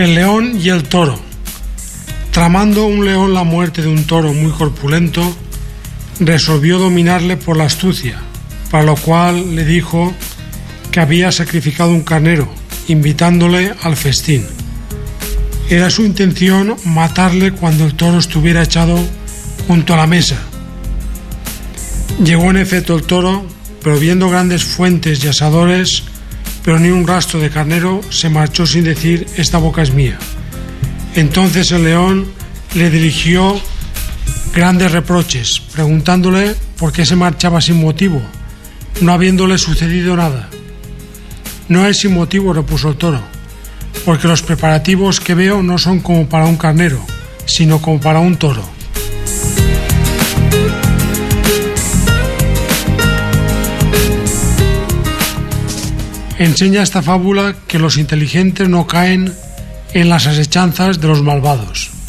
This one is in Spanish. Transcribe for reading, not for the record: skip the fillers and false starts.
El león y el toro. Tramando un león la muerte de un toro muy corpulento, resolvió dominarle por la astucia, para lo cual le dijo que había sacrificado un carnero, invitándole al festín. Era su intención matarle cuando el toro estuviera echado junto a la mesa. Llegó en efecto el toro, pero viendo grandes fuentes y asadores, pero ni un rastro de carnero, se marchó sin decir: esta boca es mía. Entonces el león le dirigió grandes reproches, preguntándole por qué se marchaba sin motivo, no habiéndole sucedido nada. No es sin motivo, repuso el toro, porque los preparativos que veo no son como para un carnero, sino como para un toro. Enseña esta fábula que los inteligentes no caen en las asechanzas de los malvados.